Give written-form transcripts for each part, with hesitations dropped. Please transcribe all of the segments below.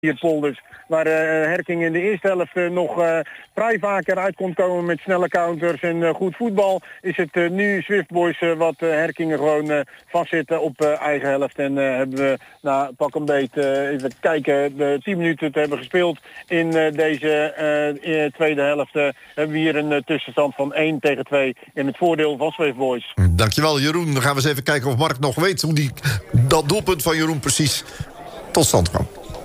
Polders, waar Herking in de eerste helft nog vrij vaker uit kon komen met snelle counters en goed voetbal, is het nu Swift Boys wat Herkingen gewoon vastzitten op eigen helft. En hebben we pak een beet, even kijken, de 10 minuten te hebben gespeeld in deze tweede helft. Hebben we hier een tussenstand van 1-2 in het voordeel van Swift Boys. Dankjewel Jeroen. Dan gaan we eens even kijken of Mark nog weet hoe dat doelpunt van Jeroen precies tot stand kwam.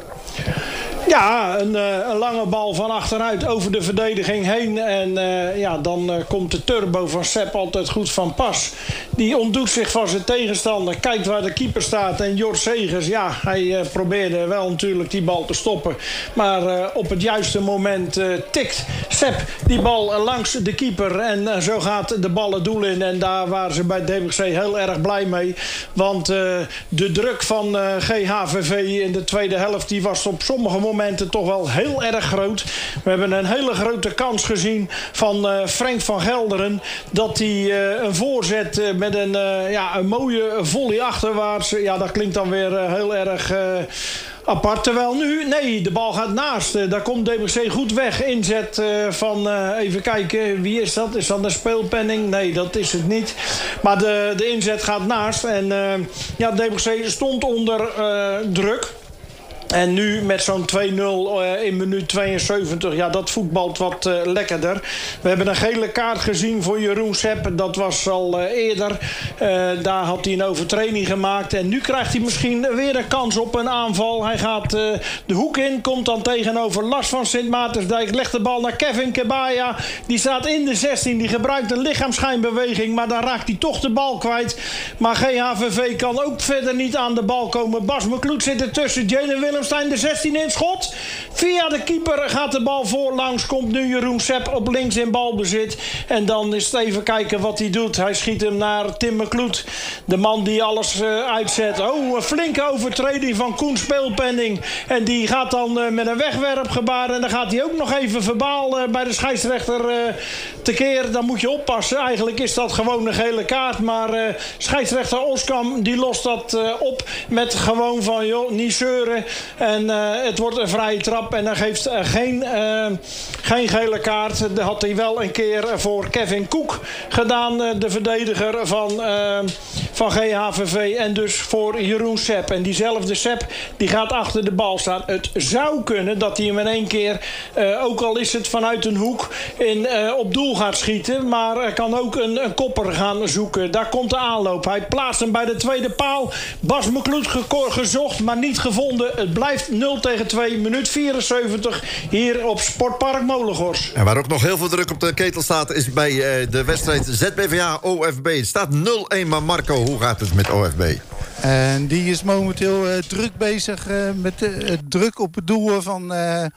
Ja, een lange bal van achteruit over de verdediging heen. En dan komt de turbo van Sepp altijd goed van pas. Die ontdoet zich van zijn tegenstander. Kijkt waar de keeper staat. En Jort Segers, hij probeerde wel natuurlijk die bal te stoppen. Maar op het juiste moment tikt Sepp die bal langs de keeper. En zo gaat de bal het doel in. En daar waren ze bij DWC heel erg blij mee. Want de druk van GHVV in de tweede helft, die was op sommige momenten toch wel heel erg groot. We hebben een hele grote kans gezien van Frank van Gelderen, dat hij een voorzet met een mooie volley achterwaarts. Ja, dat klinkt dan weer heel erg apart. Terwijl nu, de bal gaat naast. Daar komt DWC goed weg. Inzet van, even kijken, wie is dat? Is dat een speelpenning? Nee, dat is het niet. Maar de inzet gaat naast. En DWC stond onder druk. En nu met zo'n 2-0 in minuut 72, dat voetbalt wat lekkerder. We hebben een gele kaart gezien voor Jeroen Sepp. Dat was al eerder. Daar had hij een overtreding gemaakt. En nu krijgt hij misschien weer een kans op een aanval. Hij gaat de hoek in, komt dan tegenover Lars van Sint Maartensdijk. Legt de bal naar Kevin Kebaya. Die staat in de 16. Die gebruikt een lichaamsschijnbeweging. Maar dan raakt hij toch de bal kwijt. Maar GHVV kan ook verder niet aan de bal komen. Bas McCloud zit ertussen. Jalen Willemstein de 16 in schot. Via de keeper gaat de bal voorlangs. Komt nu Jeroen Sepp op links in balbezit. En dan is het even kijken wat hij doet. Hij schiet hem naar Tim McCloud. De man die alles uitzet. Oh, een flinke overtreding van Koen Speelpenning. En die gaat dan met een wegwerpgebaar. En dan gaat hij ook nog even verbaal bij de scheidsrechter tekeer. Dan moet je oppassen. Eigenlijk is dat gewoon een gele kaart. Maar scheidsrechter Oskam die lost dat op met gewoon van joh, niet zeuren. En het wordt een vrije trap. En dan geeft geen gele kaart. Dat had hij wel een keer voor Kevin Koek gedaan. De verdediger van GHVV. En dus voor Jeroen Sepp. En diezelfde Sepp die gaat achter de bal staan. Het zou kunnen dat hij hem in één keer, ook al is het vanuit een hoek, op doel gaat schieten. Maar er kan ook een kopper gaan zoeken. Daar komt de aanloop. Hij plaatst hem bij de tweede paal. Bas McCloud gezocht, maar niet gevonden. Het blijft 0-2, minuut 74 hier op Sportpark Molengors. En waar ook nog heel veel druk op de ketel staat is bij de wedstrijd ZBVA-OFB. Het staat 0-1, maar Marco, hoe gaat het met OFB? En die is momenteel druk bezig met druk op het doel van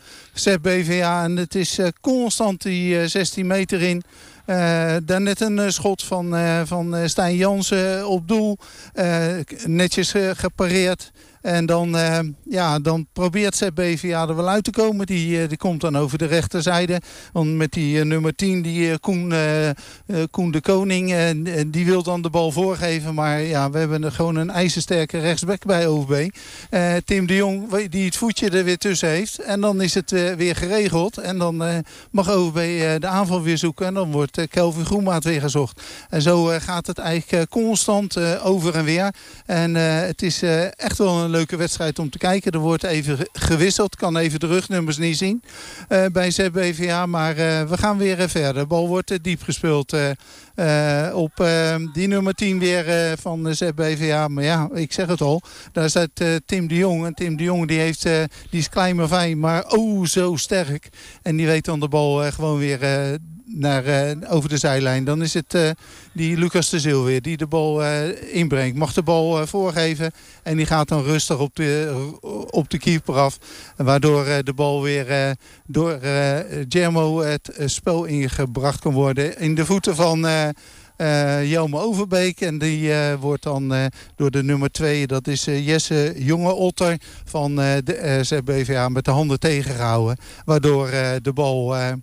ZBVA. En het is constant die 16 meter in. Daarnet een schot van Stijn Jansen op doel. Netjes gepareerd. En dan probeert ZBVA er wel uit te komen. Die komt dan over de rechterzijde. Want met die nummer 10, die Koen de Koning, die wil dan de bal voorgeven. Maar ja, we hebben gewoon een ijzersterke rechtsback bij OFB. Tim de Jong, die het voetje er weer tussen heeft. En dan is het weer geregeld. En dan mag OFB de aanval weer zoeken. En dan wordt Kelvin Groenmaat weer gezocht. En zo gaat het eigenlijk constant over en weer. En het is echt wel een leuke wedstrijd om te kijken. Er wordt even gewisseld. Kan even de rugnummers niet zien bij ZBVA. Maar we gaan weer verder. De bal wordt diep gespeeld op die nummer 10 weer van ZBVA. Maar ja, ik zeg het al. Daar staat Tim de Jong. En Tim de Jong die is klein maar fijn. Maar zo sterk. En die weet dan de bal gewoon weer over de zijlijn. Dan is het die Lucas de Zeel weer die de bal inbrengt. Mag de bal voorgeven. En die gaat dan rustig op de keeper af. Waardoor de bal weer door Germo het spel ingebracht kan worden. In de voeten van Jelme Overbeek. En die wordt dan door de nummer 2, dat is Jesse Jonge-Otter van de ZBVA met de handen tegengehouden. Waardoor de bal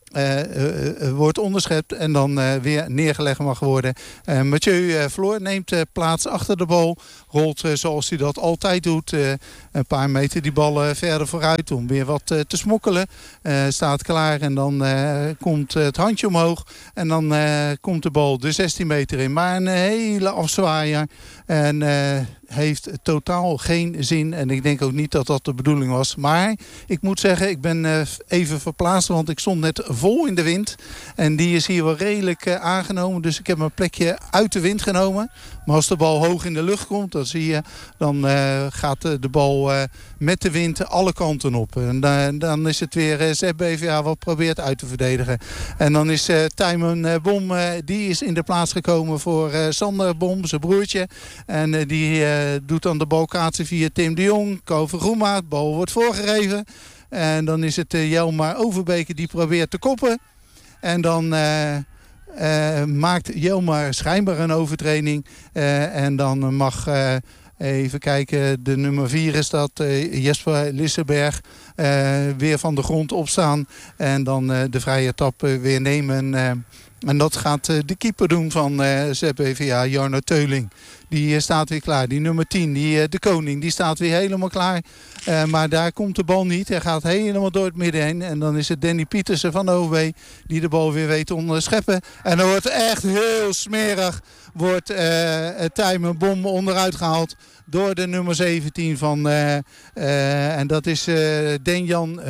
wordt onderschept en dan weer neergelegd mag worden. Mathieu Floor neemt plaats achter de bal. Rolt zoals hij dat altijd doet. Een paar meter die bal verder vooruit om weer wat te smokkelen. Staat klaar en dan komt het handje omhoog. En dan komt de bal de 16 meter in. Maar een hele afzwaaier. En heeft totaal geen zin. En ik denk ook niet dat dat de bedoeling was. Maar ik moet zeggen, ik ben even verplaatst. Want ik stond net vol in de wind. En die is hier wel redelijk aangenomen. Dus ik heb mijn plekje uit de wind genomen. Maar als de bal hoog in de lucht komt, dan zie je, dan gaat de bal met de wind alle kanten op. En dan is het weer ZBVA wat probeert uit te verdedigen. En dan is Tijmen Bom, die is in de plaats gekomen voor Sander Bom, zijn broertje. En die doet dan de bal kaatsen via Tim de Jong. Kover Groema, de bal wordt voorgegeven. En dan is het Jelmar Overbeke die probeert te koppen. En dan maakt Jelmar schijnbaar een overtreding. En dan mag, even kijken, de nummer 4 is dat, Jesper Lissenberg, weer van de grond opstaan. En dan de vrije trap weer nemen. En dat gaat de keeper doen van ZBVA, Jarno Teuling. Die staat weer klaar. Die nummer 10, de koning, die staat weer helemaal klaar. Maar daar komt de bal niet. Hij gaat helemaal door het midden heen. En dan is het Danny Pietersen van de OV die de bal weer weet te onderscheppen. En dan wordt echt heel smerig. Wordt Tijmen Bom onderuit gehaald door de nummer 17 van... en dat is Denjan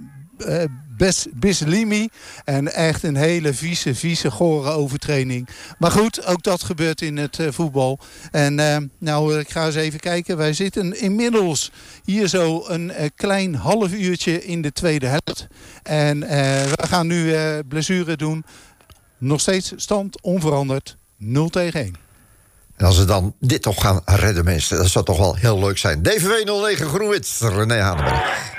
Bislimi. En echt een hele vieze, gore overtraining. Maar goed, ook dat gebeurt in het voetbal. En nou, ik ga eens even kijken. Wij zitten inmiddels hier zo een klein half uurtje in de tweede helft. En we gaan nu blessure doen. Nog steeds stand onveranderd. 0-1. En als ze dan dit toch gaan redden, mensen, dat zou toch wel heel leuk zijn. DVV 09 Groen-Wit, René Hanenberg.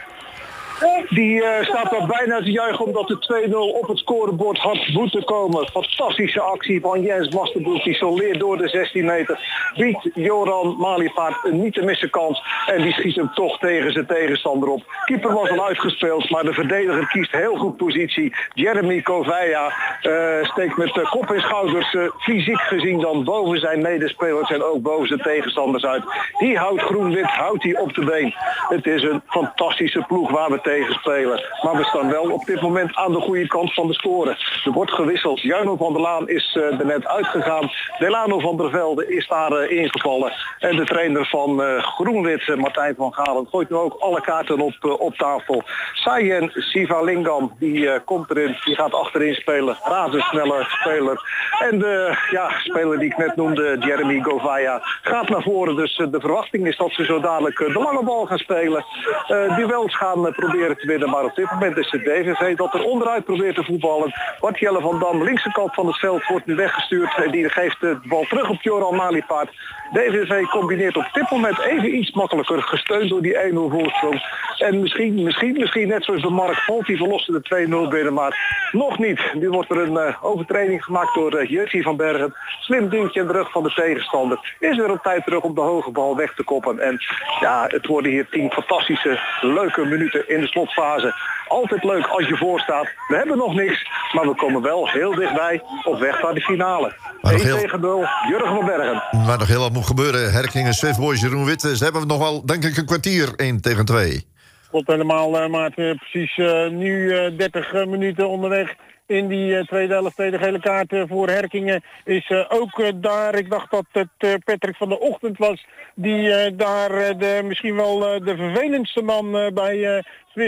Die staat al bijna te juichen omdat de 2-0 op het scorebord had moeten komen. Fantastische actie van Jens Masterboek. Die soleert door de 16 meter. Biedt Joran Maliepaard een niet te missen kans. En die schiet hem toch tegen zijn tegenstander op. Keeper was al uitgespeeld, maar de verdediger kiest heel goed positie. Jeremy Kovaya steekt met kop en schouders fysiek gezien dan boven zijn medespelers en ook boven zijn tegenstanders uit. Die houdt Groen-Wit, houdt hij op de been. Het is een fantastische ploeg waar we tegen spelen. Maar we staan wel op dit moment aan de goede kant van de score. Er wordt gewisseld. Juino van der Laan is er net uitgegaan. Delano van der Velde is daar ingevallen. En de trainer van Groen-Wit, Martijn van Galen, gooit nu ook alle kaarten op tafel. Sayen Sivalingam, die komt erin. Die gaat achterin spelen. Razendsnelle speler. En de speler die ik net noemde, Jeremy Govaya, gaat naar voren. Dus de verwachting is dat ze zo dadelijk de lange bal gaan spelen. Duels gaan proberen te winnen. Maar op dit moment is het DVV dat er onderuit probeert te voetballen. Bart-Jelle van Dam, linkse kant van het veld, wordt nu weggestuurd. En die geeft de bal terug op Joran Maliepaard. DVV combineert op dit moment even iets makkelijker. Gesteund door die 1-0 voorsprong. En misschien net zoals de Mark Volt, die verloste de 2-0 binnen. Maar nog niet. Nu wordt er een overtreding gemaakt door Jutsie van Bergen. Slim duwtje in de rug van de tegenstander. Is weer op tijd terug om de hoge bal weg te koppen. En ja, het worden hier 10 fantastische, leuke minuten in de slotfase. Altijd leuk als je voorstaat. We hebben nog niks, maar we komen wel heel dichtbij op weg naar de finale. 1-0, Jurgen van Bergen. Maar nog heel wat moet gebeuren. Herkingen, Swiftboys, Jeroen Witte. Ze hebben nog wel, denk ik, een kwartier 1-2. Klopt helemaal, Maarten. Precies nu 30 minuten onderweg. In die tweede helft, tweede gele kaart voor Herkingen is ook daar. Ik dacht dat het Patrick van de Ochtend was die daar misschien wel de vervelendste man bij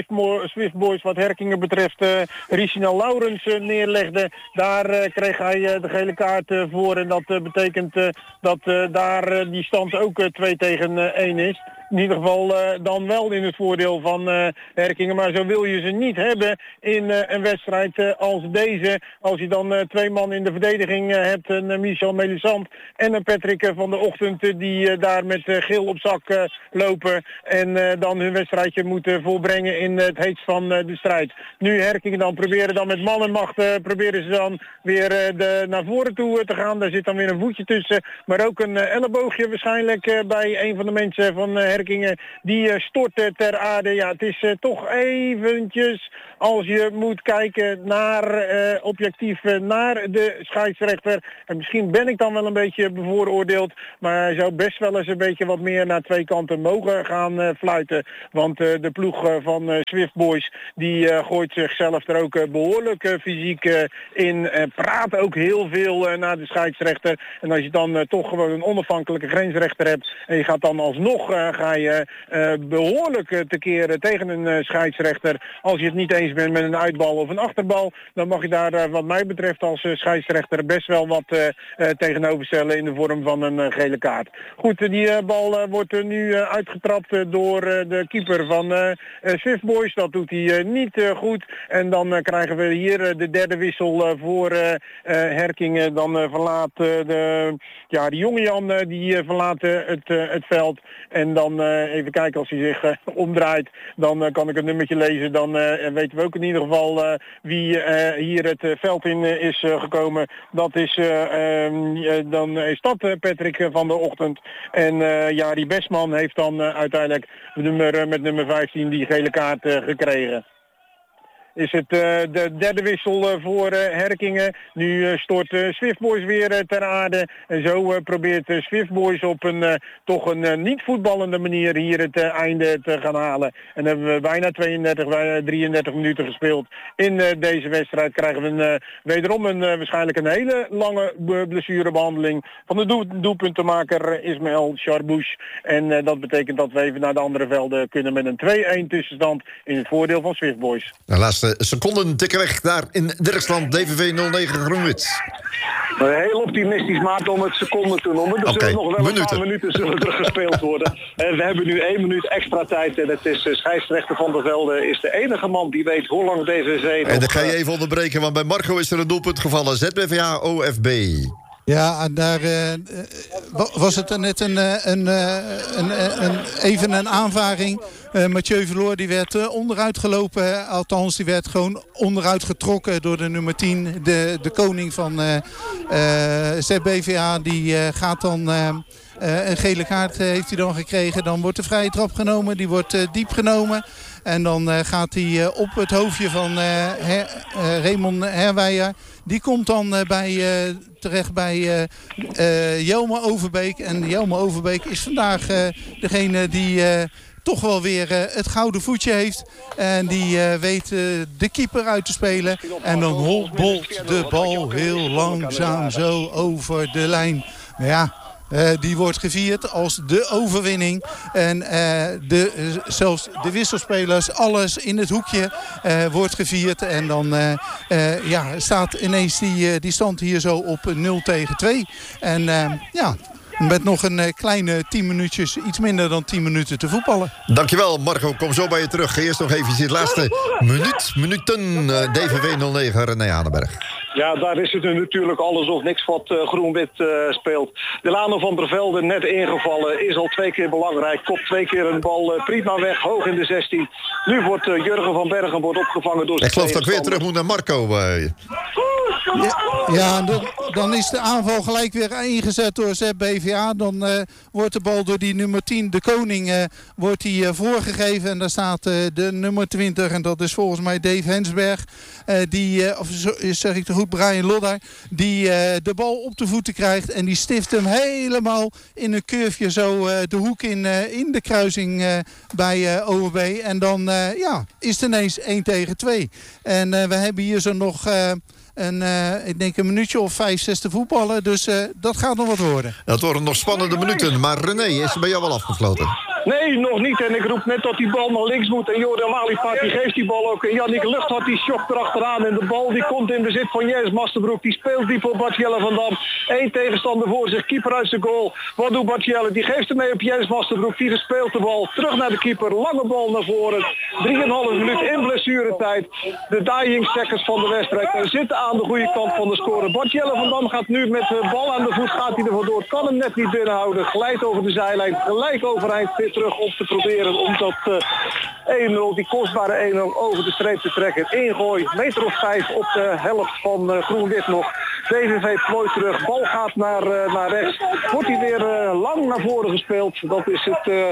Swift Boys wat Herkingen betreft Richinal Laurens neerlegde. Daar kreeg hij de gele kaart voor en dat betekent dat daar die stand ook 2-1 is. In ieder geval dan wel in het voordeel van Herkingen. Maar zo wil je ze niet hebben in een wedstrijd als deze. Als je dan 2 man in de verdediging hebt. Een Michel Melisant en een Patrick van de Ochtend. Die daar met geel op zak lopen. En dan hun wedstrijdje moeten volbrengen in het heetst van de strijd. Nu Herkingen dan proberen dan met man en macht. Proberen ze dan weer naar voren toe te gaan. Daar zit dan weer een voetje tussen. Maar ook een elleboogje waarschijnlijk bij een van de mensen van Herkingen. Die stort ter aarde. Ja, het is toch eventjes als je moet kijken naar objectief naar de scheidsrechter. En misschien ben ik dan wel een beetje bevooroordeeld, maar hij zou best wel eens een beetje wat meer naar twee kanten mogen gaan fluiten. Want de ploeg van Swift Boys die gooit zichzelf er ook behoorlijk fysiek in. Praat ook heel veel naar de scheidsrechter. En als je dan toch gewoon een onafhankelijke grensrechter hebt en je gaat dan alsnog ga je behoorlijk tekeer tegen een scheidsrechter. Als je het niet eens bent met een uitbal of een achterbal, dan mag je daar wat mij betreft als scheidsrechter best wel wat tegenover stellen in de vorm van een gele kaart. Goed, die bal wordt nu uitgetrapt door de keeper van Swift Boys. Dat doet hij niet goed. En dan krijgen we hier de derde wissel voor Herkingen. Dan verlaat de jonge Jan die verlaat het veld. En dan even kijken als hij zich omdraait. Dan kan ik het nummertje lezen. Dan weten we ook in ieder geval wie hier het veld in is gekomen. Dat is dan is dat Patrick van der Ochtend. En Jari Besman heeft dan uiteindelijk met nummer 15 die gele kaart gekregen. Is het de derde wissel voor Herkingen. Nu stort Swift Boys weer ter aarde. En zo probeert Swift Boys op een toch een niet voetballende manier hier het einde te gaan halen. En hebben we bijna 33 minuten gespeeld. In deze wedstrijd krijgen we wederom waarschijnlijk een hele lange blessurebehandeling van de doelpuntenmaker Ismaël Charbouche. En dat betekent dat we even naar de andere velden kunnen met een 2-1 tussenstand in het voordeel van Swift Boys. De laatste seconden tikken weg daar in Dirksland, DVV 09 Groenwit. Heel optimistisch maken om het seconden te noemen. Er zullen nog wel een paar minuten gespeeld worden. We hebben nu 1 minuut extra tijd en het is scheidsrechter Van der Velde is de enige man die weet hoe lang DVV... En dan ga je even onderbreken, want bij Marco is er een doelpunt gevallen. ZBVA OFB. Ja, daar was het net even een aanvaring. Mathieu Verloor die werd onderuit gelopen. Althans, die werd gewoon onderuit getrokken door de nummer 10. De koning van ZBVA. Die gaat dan... een gele kaart heeft hij dan gekregen. Dan wordt de vrije trap genomen. Die wordt diep genomen. En dan gaat hij op het hoofdje van Raymond Herwijer. Die komt dan terecht bij Jelmer Overbeek. En Jelmer Overbeek is vandaag degene die toch wel weer het gouden voetje heeft. En die weet de keeper uit te spelen. En dan hobbelt de bal heel langzaam zo over de lijn. Maar ja... die wordt gevierd als de overwinning. En zelfs de wisselspelers, alles in het hoekje wordt gevierd. En dan staat ineens die stand hier zo op 0-2. En met nog een kleine 10 minuutjes, iets minder dan 10 minuten te voetballen. Dankjewel Marco, kom zo bij je terug. Eerst nog even het laatste minuten. DVV 09 René Haneberg. Ja, daar is het nu natuurlijk alles of niks wat Groen-Wit speelt. Delano van der Velde net ingevallen, is al 2 keer belangrijk. Kopt 2 keer een bal prima weg, hoog in de 16. Nu wordt Jurgen van Bergen opgevangen door zijn... Ik geloof dat ik weer terug moet naar Marco. Ja, dan is de aanval gelijk weer ingezet door ZBVA. Dan wordt de bal door die nummer 10, de koning, wordt die voorgegeven. En daar staat de nummer 20 en dat is volgens mij Dave Hensberg. Of zeg ik te goed, Brian Lodder. Die de bal op de voeten krijgt en die stift hem helemaal in een curveje zo de hoek in de kruising bij OVB. En dan is het ineens 1-2. En we hebben hier zo nog... ik denk een minuutje of 5, 6 te voetballen. Dus dat gaat nog wat worden. Dat worden nog spannende minuten. Maar René, is er bij jou wel afgefloten? Nee, nog niet. En ik roep net dat die bal naar links moet. En Jordan Malipaat die geeft die bal ook. En Jannik Luchthart die schokt erachteraan. En de bal die komt in bezit van Jens Masterbroek. Die speelt diep op Bartjelle van Dam. 1 tegenstander voor zich. Keeper uit zijn goal. Wat doet Bartjelle? Die geeft hem mee op Jens Masterbroek. Die verspeelt de bal. Terug naar de keeper. Lange bal naar voren. 3,5 minuut in blessuretijd. De dying seconds van de wedstrijd. We zitten aan de goede kant van de score. Bartjelle van Dam gaat nu met de bal aan de voet. Gaat hij er vandoor. Kan hem net niet binnenhouden. Glijdt over de zijlijn. Gelijk overeind. Weer terug om te proberen om dat 1-0, die kostbare 1-0 over de streep te trekken. Ingooi, meter of 5 op de helft van Groen-Wit nog. DVV plooit terug. Bal gaat naar rechts. Wordt hij weer lang naar voren gespeeld. Dat is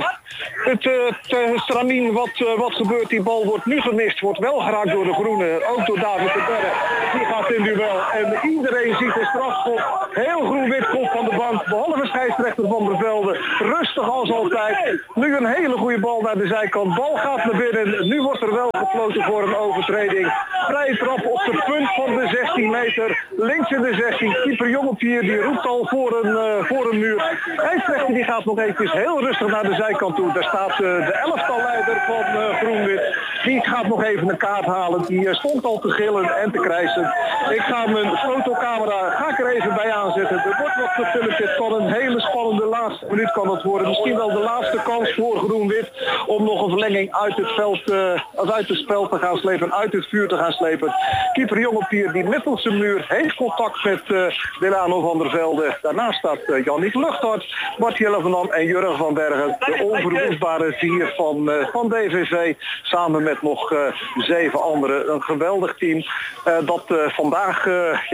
het stramien wat gebeurt. Die bal wordt nu gemist. Wordt wel geraakt door de groene. Ook door David de Berg. Die gaat in duel. En iedereen ziet de strafschop. Heel groen-wit komt van de bank. Behalve scheidsrechter Van der Velde. Rustig als altijd. Nu een hele goede bal naar de zijkant. Bal gaat naar binnen. Nu wordt er wel gefloten voor een overtreding. Vrije trap op de punt van de 16 meter. Links in de 16. Keeper Jongepier die roept al voor een muur. Scheidsrechter die gaat nog even heel rustig naar de zijkant toe. Daar staat de elftalleider van Groen-wit. Die gaat nog even een kaart halen. Die stond al te gillen en te krijsen. Ik ga mijn fotocamera er even bij aanzetten. Er wordt wat gefilmd. Het kan een hele spannende laatste minuut kan het worden. Misschien wel de laatste kans voor Groen-wit om nog een verlenging uit het veld, uit het spel te gaan slepen, uit het vuur te gaan slepen. Keeper Jongepier die middels zijn muur heeft contact met Delano van der Velde. Daarnaast staat Janniek Luchthart, Bart-Jelle van Dam en Jurgen van Bergen. De onverwoestbare 4 van DVV. Samen met nog 7 anderen. Een geweldig team dat vandaag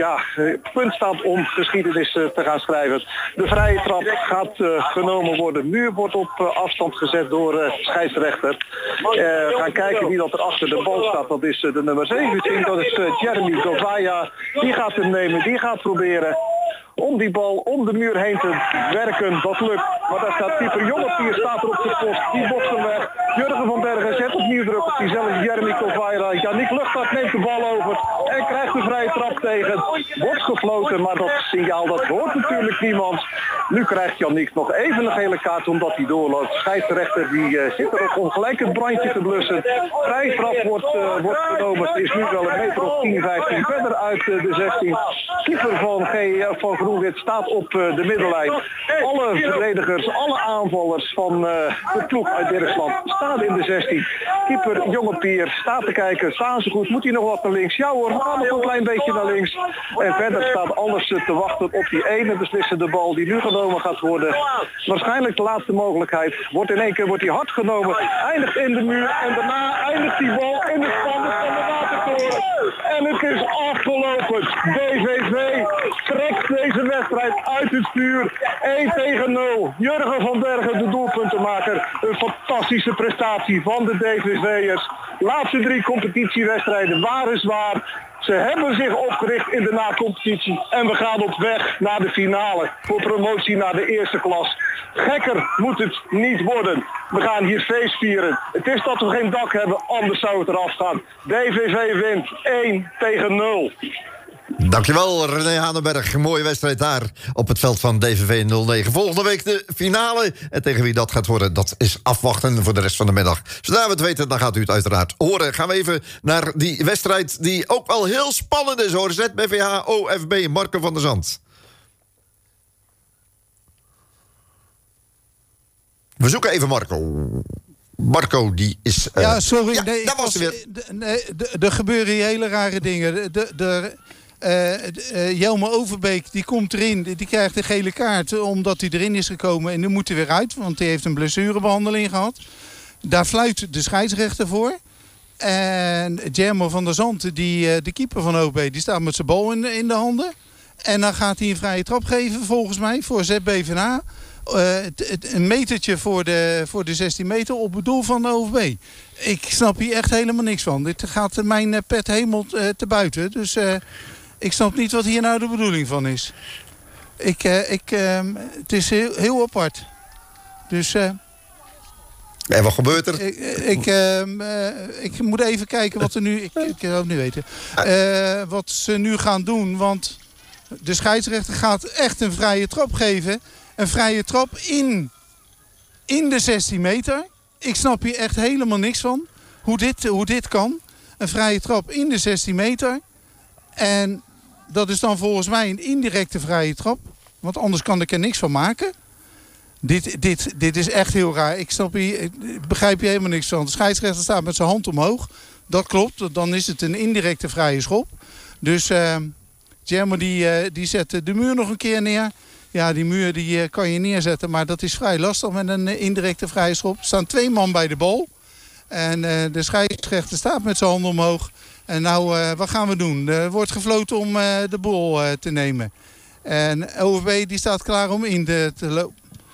punt staat om geschiedenis te gaan schrijven. De vrije trap gaat genomen worden. Muur wordt op afstand gezet door scheidsrechter. Gaan kijken wie dat er achter de bal staat. Dat is de nummer 17. Dat is Jeremy Govaya. Die gaat hem nemen. Die gaat proberen om die bal om de muur heen te werken. Dat lukt. Maar daar staat keeper Jongepier staat er op de post. Die bokst hem weg. Jurgen van Bergen zet opnieuw druk op diezelfde Jeremy Kovaira. Janniek Luchthart neemt de bal over en krijgt de vrije trap tegen. Wordt gefloten, maar dat signaal dat hoort natuurlijk niemand. Nu krijgt Janniek nog even een gele kaart omdat hij doorloopt. Scheidsrechter die zit erop om gelijk het brandje te blussen. Vrije trap wordt genomen. Het is nu wel een meter of 10, 15 verder uit de 16. Keeper van Groen-wit staat op de middenlijn. Alle verdedigers, alle aanvallers van de ploeg uit Dirksland staan in de 16. Keeper Jongepier staat te kijken. Staan ze goed? Moet hij nog wat naar links? Ja hoor, gaan nog een klein beetje naar links. En verder staat alles te wachten op die ene beslissende bal die nu genomen gaat worden. Waarschijnlijk de laatste mogelijkheid. Wordt in één keer die hard genomen. Eindigt in de muur. En daarna eindigt die bal in de spanning van de watertoren. En het is afgelopen. DVV trekt deze wedstrijd uit het vuur. 1-0. Jurgen van Bergen, de doelpuntenmaker. Een fantastische prestatie van de DVV'ers. Laatste 3 competitiewedstrijden waren zwaar. Ze hebben zich opgericht in de na-competitie. En we gaan op weg naar de finale. Voor promotie naar de eerste klas. Gekker moet het niet worden. We gaan hier feest vieren. Het is dat we geen dak hebben, anders zou het eraf gaan. DVV wint 1-0. Dankjewel, René Hanenberg. Een mooie wedstrijd daar op het veld van DVV 09. Volgende week de finale. En tegen wie dat gaat worden, dat is afwachten voor de rest van de middag. Zodra we het weten, dan gaat u het uiteraard horen. Gaan we even naar die wedstrijd die ook wel heel spannend is, hoor. ZBVH OFB, Marco van der Zand. We zoeken even Marco. Marco, die is... Ja, sorry. Ja, nee, daar was hij weer. Er gebeuren hier hele rare dingen. Jelmer Overbeek, die komt erin. Die krijgt een gele kaart omdat hij erin is gekomen. En nu moet hij weer uit, want hij heeft een blessurebehandeling gehad. Daar fluit de scheidsrechter voor. En Jelmer van der Zand, de keeper van OB, die staat met zijn bal in de handen. En dan gaat hij een vrije trap geven, volgens mij, voor ZBVH. Een metertje voor de 16 meter op het doel van de OVB. Ik snap hier echt helemaal niks van. Dit gaat mijn pet helemaal te buiten. Dus ik snap niet wat hier nou de bedoeling van is. Het is heel apart. Dus... En wat gebeurt er? Ik moet even kijken wat er nu... Ik wil het nu weten. Wat ze nu gaan doen. Want de scheidsrechter gaat echt een vrije trap geven. Een vrije trap in de 16 meter. Ik snap hier echt helemaal niks van. Hoe dit kan. Een vrije trap in de 16 meter. En dat is dan volgens mij een indirecte vrije trap. Want anders kan ik er niks van maken. Dit is echt heel raar. Ik begrijp hier helemaal niks van. De scheidsrechter staat met zijn hand omhoog. Dat klopt. Dan is het een indirecte vrije schop. Dus Jeremy die zet de muur nog een keer neer. Ja, die muur die kan je neerzetten, maar dat is vrij lastig met een indirecte vrije schop. Er staan 2 man bij de bal. En de scheidsrechter staat met zijn handen omhoog. En nou, wat gaan we doen? Er wordt gefloten om de bal te nemen. En OVB die staat klaar om in te lopen.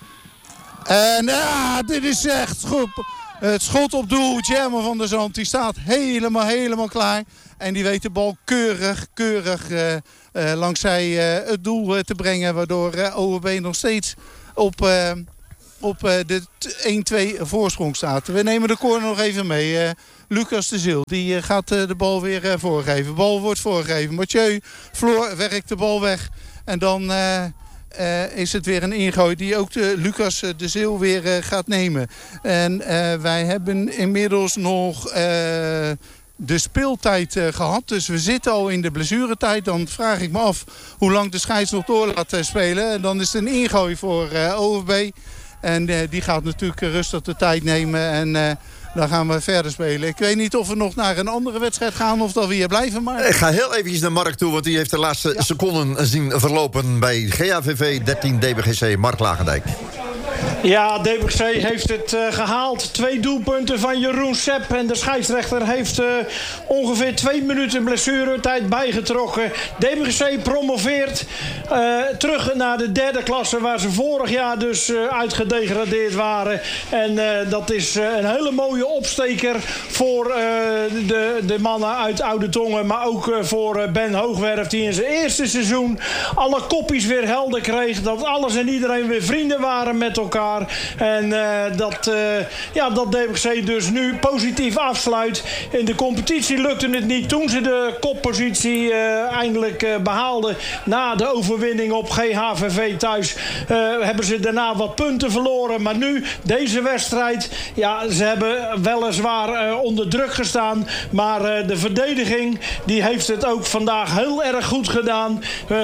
En dit is echt goed. Het schot op doel. German van der Zand die staat helemaal klaar. En die weet de bal keurig langzij het doel te brengen. Waardoor OVB nog steeds op de 1-2 voorsprong staat. We nemen de corner nog even mee. Lucas de Zil die gaat de bal weer voorgeven. De bal wordt voorgegeven. Mathieu Floor werkt de bal weg. En dan is het weer een ingooi die ook Lucas de Zeel weer gaat nemen. En wij hebben inmiddels nog de speeltijd gehad. Dus we zitten al in de blessuretijd. Dan vraag ik me af hoe lang de scheids nog door laat spelen. En dan is het een ingooi voor OVB. En die gaat natuurlijk rustig de tijd nemen. En dan gaan we verder spelen. Ik weet niet of we nog naar een andere wedstrijd gaan of dat we hier blijven. Maar... Ik ga heel eventjes naar Mark toe, want die heeft de laatste seconden zien verlopen bij GAVV 13 DBGC. Mark Lagendijk. Ja, DBGC heeft het gehaald. 2 doelpunten van Jeroen Sepp. En de scheidsrechter heeft ongeveer 2 minuten blessuretijd bijgetrokken. DBGC promoveert terug naar de 3e klasse, waar ze vorig jaar dus uitgedegradeerd waren. En dat is een hele mooie opsteker voor de mannen uit Oude Tongen. Maar ook voor Ben Hoogwerf, die in zijn eerste seizoen alle koppies weer helder kreeg. Dat alles en iedereen weer vrienden waren met elkaar. En dat DBGC dus nu positief afsluit. In de competitie lukte het niet. Toen ze de koppositie eindelijk behaalden na de overwinning op GHVV thuis, hebben ze daarna wat punten verloren. Maar nu, deze wedstrijd, ja, ze hebben weliswaar onder druk gestaan. Maar de verdediging, die heeft het ook vandaag heel erg goed gedaan.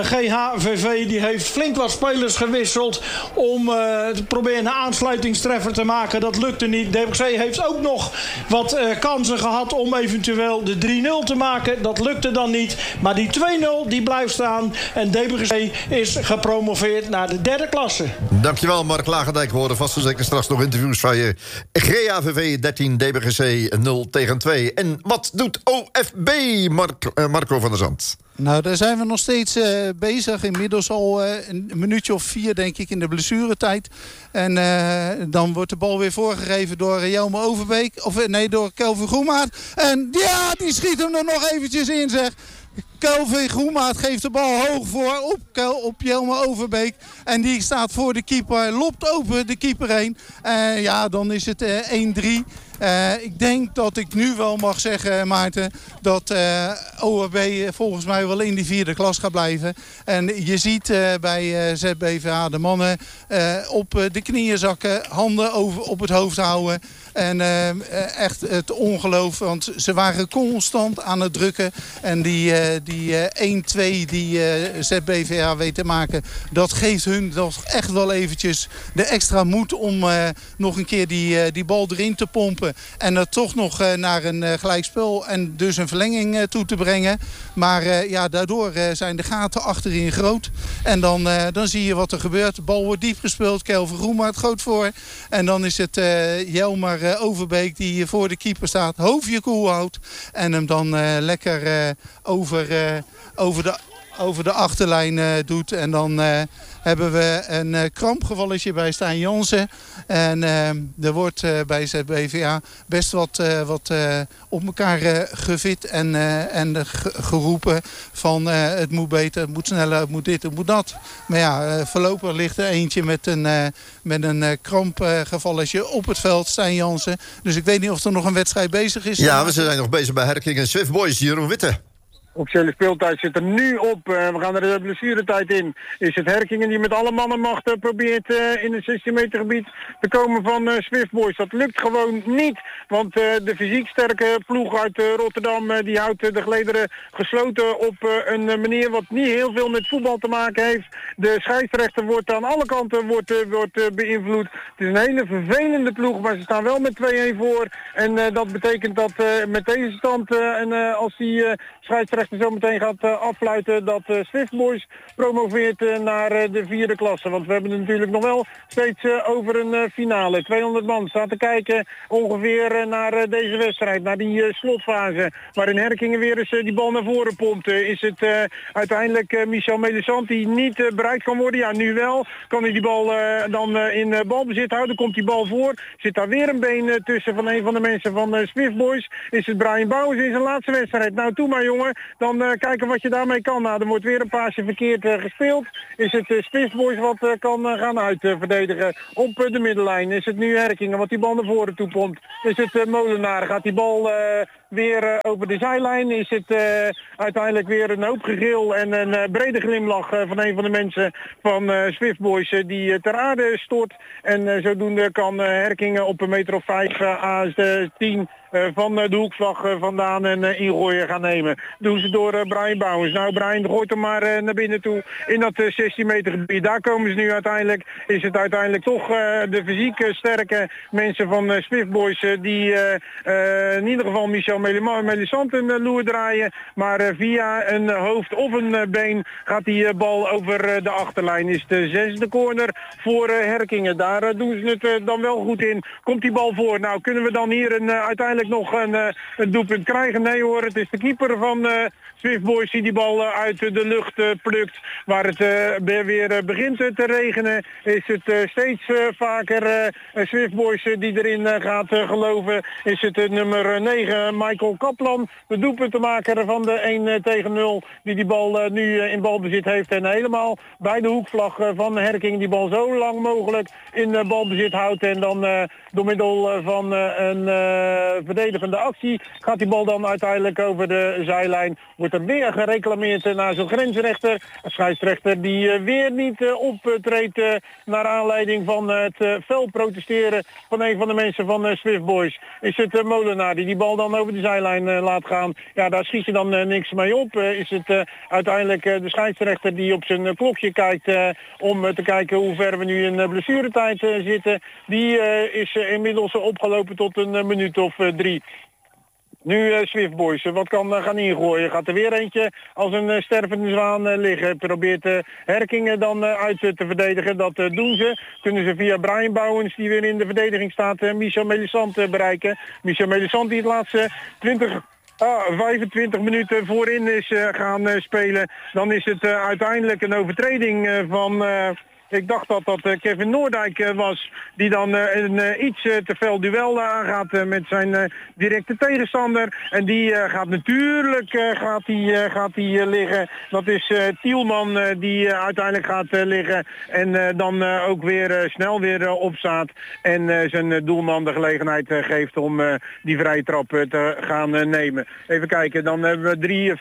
GHVV, die heeft flink wat spelers gewisseld om te proberen een aansluitingstreffer te maken. Dat lukte niet. DBGC heeft ook nog wat kansen gehad om eventueel de 3-0 te maken. Dat lukte dan niet. Maar die 2-0 die blijft staan. En DBGC is gepromoveerd naar de 3e klasse. Dankjewel Mark Lagendijk. We horen vast en zeker straks nog interviews van je. GAVV 13, DBGC 0-2. En wat doet OFB, Marco van der Zand? Nou, daar zijn we nog steeds bezig. Inmiddels al een minuutje of 4, denk ik, in de blessuretijd. En dan wordt de bal weer voorgegeven door Jelme Overbeek. Door Kelvin Groenmaat. En ja, die schiet hem er nog eventjes in, zeg. Kelvin Groenmaat geeft de bal hoog voor op Jelme Overbeek. En die staat voor de keeper. Lopt over de keeper heen. Dan is het 1-3. Ik denk dat ik nu wel mag zeggen, Maarten, dat OHB volgens mij wel in die 4e klas gaat blijven. En je ziet bij ZBVA de mannen op de knieën zakken, handen op het hoofd houden. En echt het ongeloof, want ze waren constant aan het drukken. En die 1-2 die ZBVA weet te maken, dat geeft hun toch echt wel eventjes de extra moed om nog een keer die bal erin te pompen. En dat toch nog naar een gelijkspel en dus een verlenging toe te brengen. Maar daardoor zijn de gaten achterin groot. En dan zie je wat er gebeurt. De bal wordt diep gespeeld. Kelvin Groenmaat groot voor. En dan is het Jelmer Overbeek die voor de keeper staat. Hoofdje koel houdt. En hem dan lekker over de achterlijn doet. En dan hebben we een krampgevalletje bij Stijn Jansen. En er wordt bij ZBVA best wat op elkaar gevit en geroepen van het moet beter, het moet sneller, het moet dit, het moet dat. Maar ja, voorlopig ligt er eentje met een krampgevalletje op het veld, Stijn Jansen. Dus ik weet niet of er nog een wedstrijd bezig is. Ja, we zijn nog bezig bij Herking en Swift Boys, Jeroen Witte. Officiële speeltijd zit er nu op. We gaan er de blessuretijd in. Is het Herkingen die met alle mannenmacht probeert in het 16 meter gebied te komen van Swift Boys. Dat lukt gewoon niet. Want de fysiek sterke ploeg uit Rotterdam die houdt de gelederen gesloten op een manier wat niet heel veel met voetbal te maken heeft. De scheidsrechter wordt aan alle kanten wordt beïnvloed. Het is een hele vervelende ploeg, maar ze staan wel met 2-1 voor. En dat betekent dat met deze stand en als die scheidsrechter scheidsrechter zo meteen gaat affluiten dat Swift Boys promoveert naar de 4e klasse. Want we hebben het natuurlijk nog wel steeds over een finale. 200 man staat te kijken ongeveer naar deze wedstrijd, naar die slotfase. Waarin Herkingen weer eens die bal naar voren pompt. Is het uiteindelijk Michel Melisant die niet bereikt kan worden? Ja, nu wel. Kan hij die bal dan in balbezit houden? Komt die bal voor? Zit daar weer een been tussen van een van de mensen van Swift Boys? Is het Brian Bouwens in zijn laatste wedstrijd? Nou, toe maar jongen. Dan kijken wat je daarmee kan. Nou, er wordt weer een paasje verkeerd gespeeld. Is het Swift Boys wat kan gaan uitverdedigen op de middenlijn? Is het nu Herkingen wat die bal naar voren toe pompt? Is het Molenaar? Gaat die bal weer over de zijlijn? Is het uiteindelijk weer een hoop gegil en een brede glimlach van een van de mensen van Swift Boys die ter aarde stort. En zodoende kan Herkingen op een meter of 5 à 10 van de hoekvlag vandaan en ingooien gaan nemen. Doen ze door Brian Bouwens. Nou, Brian gooit hem maar naar binnen toe in dat 16 meter gebied. Daar komen ze nu uiteindelijk. Is het uiteindelijk toch de fysiek sterke mensen van Swift Boys die in ieder geval Michel Melisant een loer draaien. Maar via een hoofd of een been gaat die bal over de achterlijn. Is de 6e corner voor Herkingen. Daar doen ze het dan wel goed in. Komt die bal voor. Nou, kunnen we dan hier uiteindelijk nog een doelpunt krijgen? Nee hoor, het is de keeper van Swift Boys die bal uit de lucht plukt. Waar het weer begint te regenen, is het steeds vaker Swift Boys die erin gaat geloven. Is het nummer 9 Michael Kaplan, de doelpuntenmaker van de 1-0, die bal nu in balbezit heeft en helemaal bij de hoekvlag van Herkingen die bal zo lang mogelijk in balbezit houdt. En dan door middel van een verdedigende actie gaat die bal dan uiteindelijk over de zijlijn. Wordt er weer gereclameerd naar zo'n grensrechter. Een scheidsrechter die weer niet optreedt naar aanleiding van het fel protesteren van een van de mensen van Swift Boys. Is het Molenaar die bal dan over de zijlijn laat gaan. Ja, daar schiet je dan niks mee op. Is het uiteindelijk de scheidsrechter die op zijn klokje kijkt om te kijken hoe ver we nu in blessuretijd zitten. Die is inmiddels opgelopen tot een minuut of 3. Nu Swift Boys, wat kan gaan ingooien? Gaat er weer eentje als een stervende zwaan liggen. Probeert Herkingen dan uit te verdedigen. Dat doen ze. Kunnen ze via Brian Bouwens, die weer in de verdediging staat, Michel Melisant bereiken. Michel Melisant die het laatste 25 minuten voorin is gaan spelen. Dan is het uiteindelijk een overtreding van... Ik dacht dat dat Kevin Noordijk was, die dan een iets te fel duel aangaat met zijn directe tegenstander. En die gaat natuurlijk gaat die liggen. Dat is Tielman die uiteindelijk gaat liggen en dan ook weer snel weer opstaat. En zijn doelman de gelegenheid geeft om die vrije trap te gaan nemen. Even kijken, dan hebben we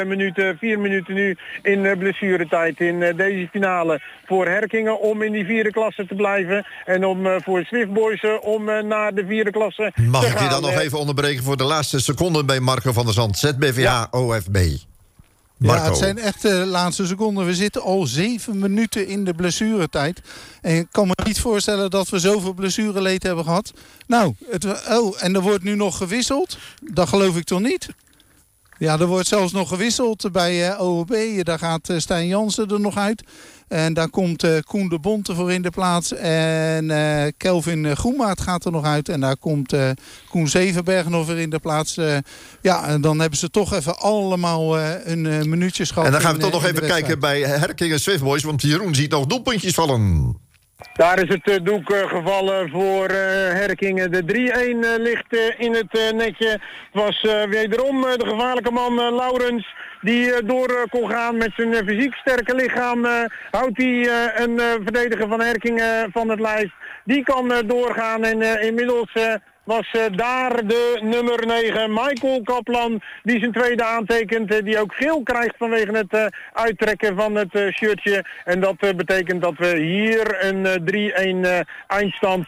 4 minuten nu in blessuretijd in deze finale voor Herkingen om in die 4e klasse te blijven. En om voor Swift Boys om naar de 4e klasse Mag te ik gaan. je dan nog even onderbreken voor de laatste seconden bij Marco van der Zand, ZBVH Ja. OFB. Marco. Ja, het zijn echt de laatste seconden. We zitten al 7 minuten in de blessuretijd. En ik kan me niet voorstellen dat we zoveel blessureleed hebben gehad. Nou, en er wordt nu nog gewisseld? Dat geloof ik toch niet? Ja, er wordt zelfs nog gewisseld bij OOB. Daar gaat Stijn Jansen er nog uit. En daar komt Koen de Bonte voor in de plaats. En Kelvin Groenmaat gaat er nog uit. En daar komt Koen Zevenberg nog weer in de plaats. En dan hebben ze toch even allemaal een minuutjes gehad. En dan gaan we toch nog even kijken bij Herkingen Swift Boys. Want Jeroen ziet nog doelpuntjes vallen. Daar is het doek gevallen voor Herkingen. De 3-1 ligt in het netje. Het was wederom de gevaarlijke man Laurens die door kon gaan met zijn fysiek sterke lichaam. Houdt hij een verdediger van Herkingen van het lijf. Die kan doorgaan en inmiddels... was daar de nummer 9, Michael Kaplan, die zijn tweede aantekent. Die ook geel krijgt vanwege het uittrekken van het shirtje. En dat betekent dat we hier een 3-1 eindstand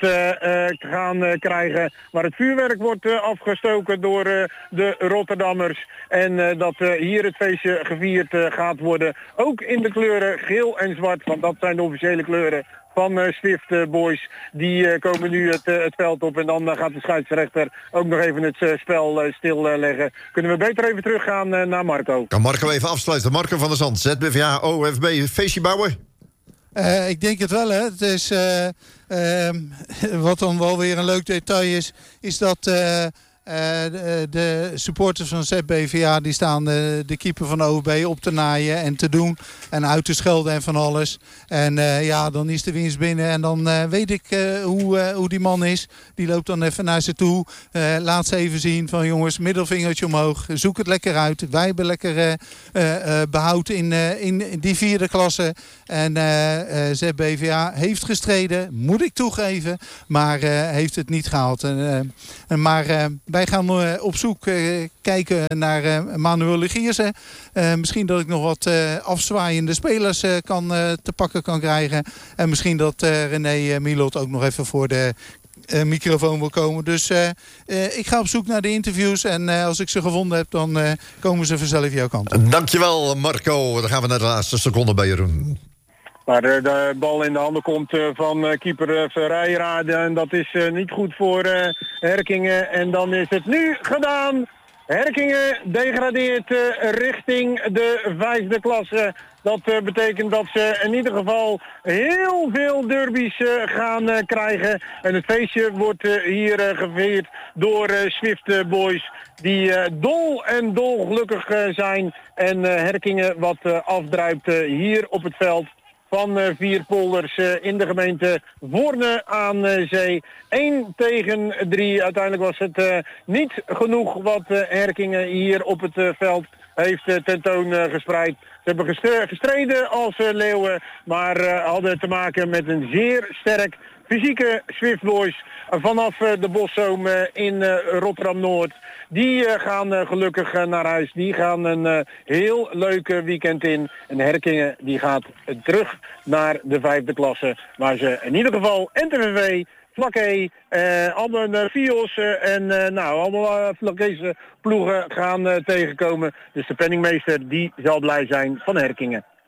gaan krijgen. Waar het vuurwerk wordt afgestoken door de Rotterdammers. En dat hier het feestje gevierd gaat worden. Ook in de kleuren geel en zwart, want dat zijn de officiële kleuren van Swift Boys. Die komen nu het veld op en dan gaat de scheidsrechter ook nog even het spel stilleggen. Kunnen we beter even teruggaan naar Marco? Kan Marco even afsluiten? Marco van der Zand, ZBVA, OFB, feestje bouwen? Ik denk het wel, hè. Het is, wat dan wel weer een leuk detail is dat de supporters van ZBVA die staan de keeper van de OFB op te naaien en te doen en uit te schelden en van alles. En dan is de winst binnen en dan weet ik hoe die man is. Die loopt dan even naar ze toe, laat ze even zien van jongens, middelvingertje omhoog, zoek het lekker uit. Wij hebben lekker behoud in die 4e klasse. En ZBVA heeft gestreden, moet ik toegeven, maar heeft het niet gehaald. Maar wij gaan op zoek kijken naar Manuel Legierse. Misschien dat ik nog wat afzwaaiende spelers te pakken kan krijgen. En misschien dat René Milot ook nog even voor de microfoon wil komen. Dus ik ga op zoek naar de interviews. En als ik ze gevonden heb, dan komen ze vanzelf jouw kant op. Dankjewel, Marco. Dan gaan we naar de laatste seconde bij Jeroen. Maar de bal in de handen komt van keeper Ferreira. En dat is niet goed voor Herkingen. En dan is het nu gedaan. Herkingen degradeert richting de 5e klasse. Dat betekent dat ze in ieder geval heel veel derbies gaan krijgen. En het feestje wordt hier gevierd door Swift Boys. Die dol gelukkig zijn. En Herkingen wat afdruipt hier op het veld van Vierpolders in de gemeente Voorne aan Zee. 1-3. Uiteindelijk was het niet genoeg wat Herkingen hier op het veld heeft tentoongespreid. Ze hebben gestreden als leeuwen, maar hadden te maken met een zeer sterk fysieke Swift Boys vanaf de Boszoom in Rotterdam-Noord. Die gaan gelukkig naar huis. Die gaan een heel leuk weekend in. En Herkingen die gaat terug naar de 5e klasse. Waar ze in ieder geval NTVV, Vlakke, allemaal Fios en allemaal Vlakkese ploegen gaan tegenkomen. Dus de penningmeester die zal blij zijn van Herkingen.